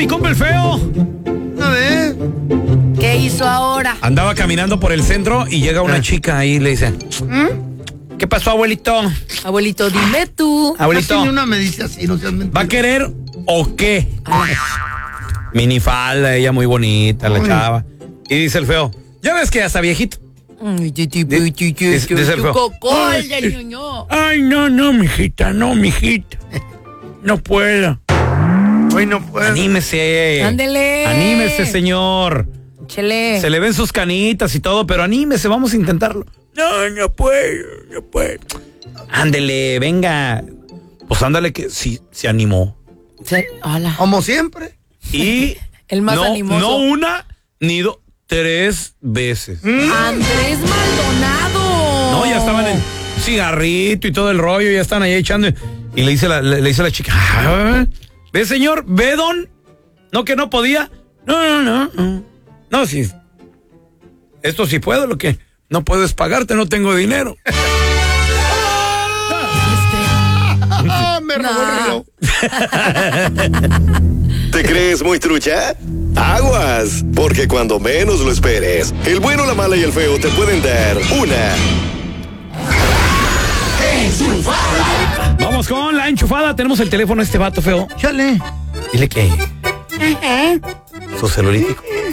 mi compa el feo. A ver. ¿Qué hizo ahora? Andaba caminando por el centro y llega una chica ahí y le dice: ¿qué pasó, abuelito? Abuelito, dime tú. Abuelito, Casi ni una me dice así, no seas mentira. ¿va a querer o qué? Minifalda, ella muy bonita, la chava. Y dice el feo: ya ves que ya está viejito. Dice el feo: ay, no, mijita. No puedo. Hoy no puedo. Anímese. Ándele. Anímese, señor. Chele. Se le ven sus canitas y todo, pero anímese, vamos a intentarlo. No puedo. Ándele, venga. Pues ándale que sí, se animó. Hola. Como siempre. Y El más animoso. No una ni dos, 3 veces. Andrés Maldonado. No, ya estaban en cigarrito y todo el rollo, ya están ahí echando. Y le dice la chica: ¿ve, señor? ¿Ve, don? ¿No que no podía? No. No, sí. Esto sí puedo, lo que no puedo es pagarte, no tengo dinero. Me robó. ¿Te crees muy trucha? Aguas, porque cuando menos lo esperes, el bueno, la mala y el feo te pueden dar una enchufada. Vamos con la enchufada. Tenemos el teléfono de este vato feo. Chale. Dile que su celulítico